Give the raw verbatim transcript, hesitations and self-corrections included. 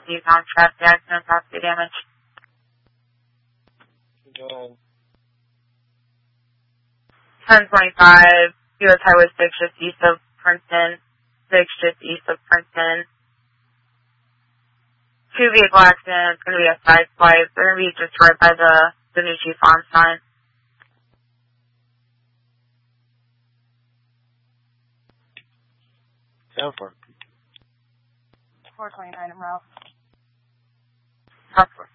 received on track, the accident, property damage. Go ahead. ten twenty-five, U S Highway six, just east of Princeton. six, just east of Princeton. Two vehicle accident. It's going to be a side swipe. They're going to be just right by the Benucci Farm sign. Down for four twenty-nine en route. That's